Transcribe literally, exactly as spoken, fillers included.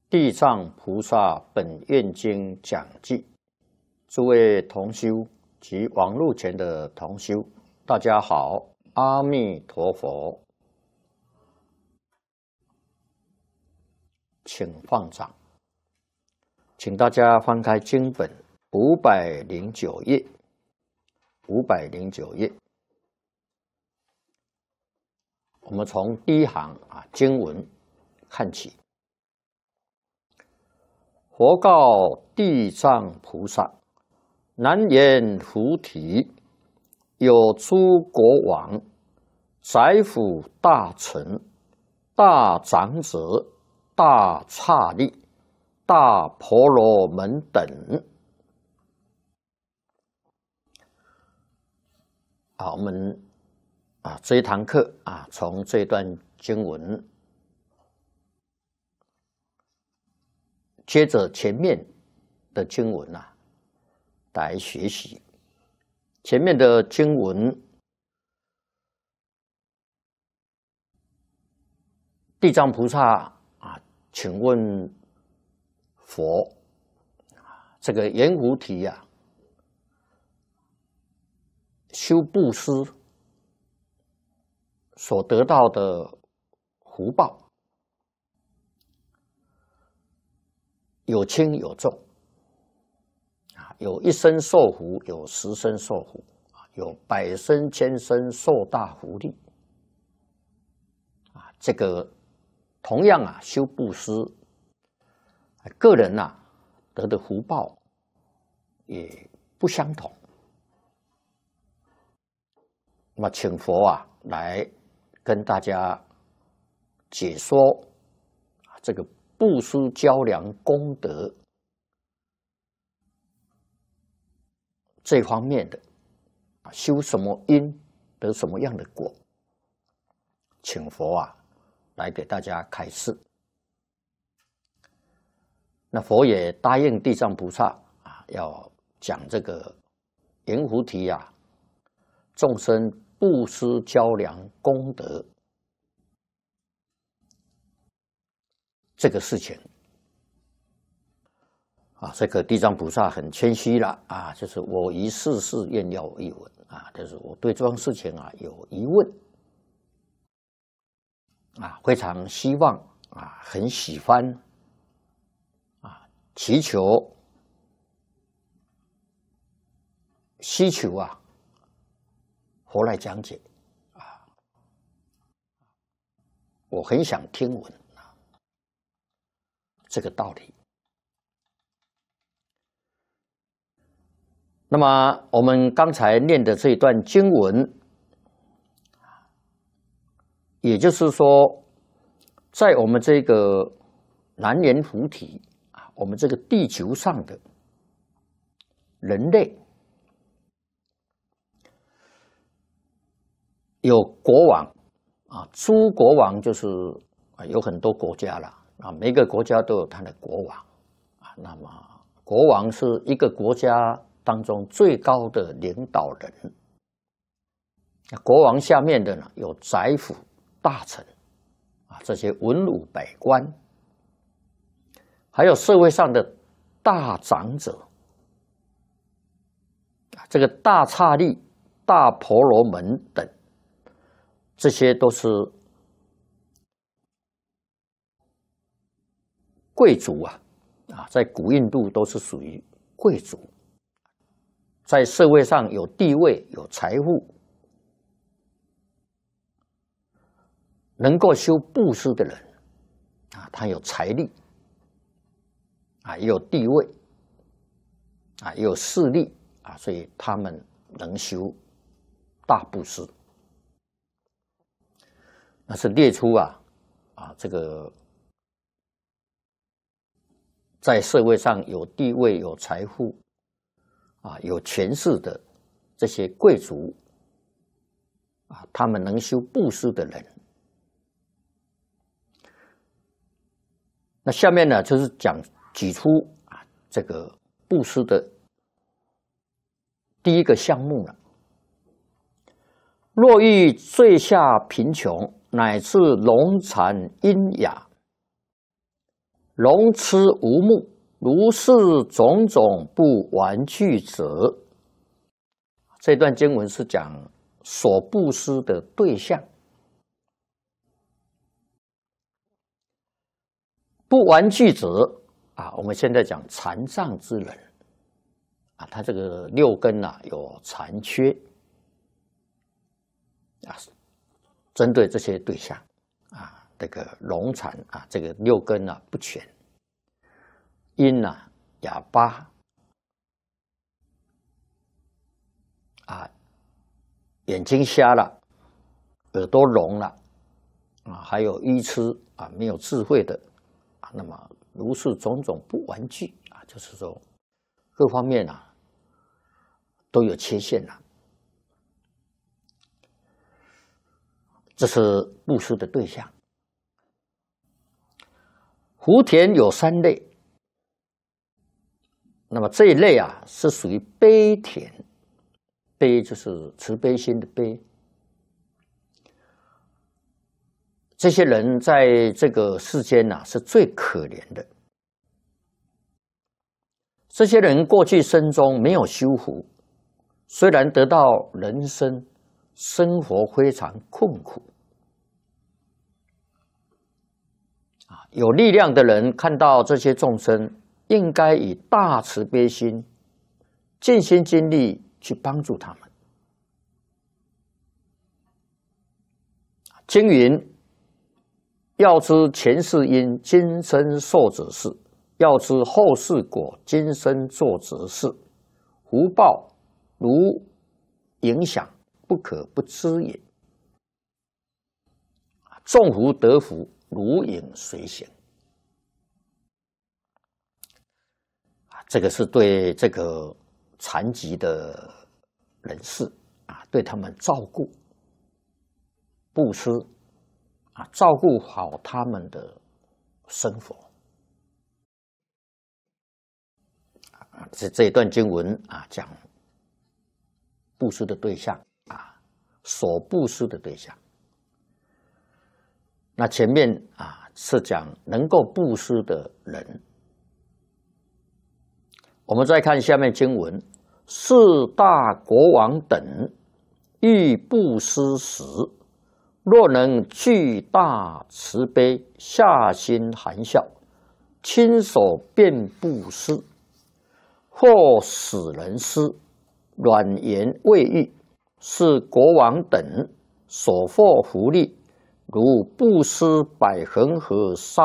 地藏菩萨本愿经讲记，诸位同修及网络前的同修，大家好，阿弥陀佛，请放掌，请大家翻开经本五百零九页，五百零九页，我们从第一行啊经文看起。佛告地藏菩萨：南阎浮提，有诸国王、宰辅大臣、大长者、大刹利、大婆罗门等。啊，我们啊这一堂课啊，从这段经文。接着前面的经文啊，来学习。前面的经文，地藏菩萨啊，请问佛，这个阎浮提啊，修布施所得到的福报。有轻有重，啊，有一生受福，有十生受福，啊，有百生千生受大福利，啊，这个同样啊，修布施，个人呐、啊、得的福报也不相同。那么，请佛啊来跟大家解说这个。布施交良功德这方面的修什么因得什么样的果，请佛啊来给大家开示。那佛也答应地藏菩萨啊，要讲这个阎浮提啊，众生布施交良功德。这个事情啊，这个地藏菩萨很谦虚了啊，就是我于世事愿要一闻啊，就是我对这桩事情啊有疑问啊，非常希望啊，很喜欢啊，祈求希求啊，佛来讲解啊，我很想听闻。这个道理。那么我们刚才念的这一段经文，也就是说，在我们这个南阎浮提啊，我们这个地球上的人类，有国王啊，诸国王就是啊，有很多国家了。啊，每个国家都有他的国王啊。那么，国王是一个国家当中最高的领导人。国王下面的呢，有宰辅、大臣啊，这些文武百官，还有社会上的大长者啊，这个大刹利、大婆罗门等，这些都是。贵族啊，啊，在古印度都是属于贵族，在社会上有地位、有财富，能够修布施的人啊，他有财力啊，也有地位啊，也有势力啊，所以他们能修大布施。那是列出啊啊这个。在社会上有地位、有财富，啊，有权势的这些贵族，啊，他们能修布施的人。那下面呢，就是讲举出啊这个布施的第一个项目了。若遇最下贫穷，乃至聋残喑哑， 龙痴无目，如是种种不玩具者。这段经文是讲所布施的对象。不玩具者啊，我们现在讲残障之人啊，他这个六根啊有残缺啊，针对这些对象啊，这个聋残啊，这个六根啊不全，阴啊哑巴啊，眼睛瞎了，耳朵聋了啊，还有愚痴啊，没有智慧的啊，那么如是种种不玩具啊，就是说各方面啊都有缺陷了。这是布施的对象。福田有三类，那么这一类啊是属于悲田，悲就是慈悲心的悲。这些人在这个世间呐、啊、是最可怜的。这些人过去生中没有修福，虽然得到人生，生活非常困苦。有力量的人看到这些众生，应该以大慈悲心，尽心尽力去帮助他们。经云：要知前世因，今生受者是；要知后世果，今生做则是。福报如影响，不可不知也。众福得福，如影随形。这个是对这个残疾的人士啊，对他们照顾、布施啊，照顾好他们的生活。啊，这这一段经文啊，讲布施的对象啊，所布施的对象。那前面啊是讲能够布施的人，我们再看下面经文：四大国王等欲布施时，若能具大慈悲，下心含笑，亲手便布施，或使人施，软言未喻，是国王等所获福利。如布施百恒河沙